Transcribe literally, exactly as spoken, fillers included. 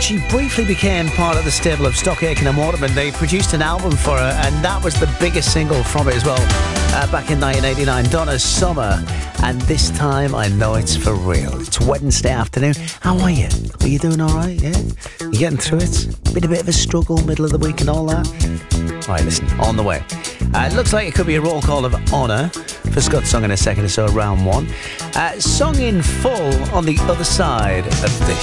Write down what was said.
She briefly became part of the stable of Stock Aitken and Waterman. They produced an album for her, and that was the biggest single from it as well, uh, back in nineteen eighty-nine, Donna's Summer. And this time I know it's for real. It's Wednesday afternoon. How are you? Are you doing all right? Yeah? You getting through it? Been a bit of a struggle, middle of the week and all that? All right, listen, on the way. Uh, it looks like it could be a roll call of honour for Scott's song in a second or so, round one. Uh, song in full on the other side of this.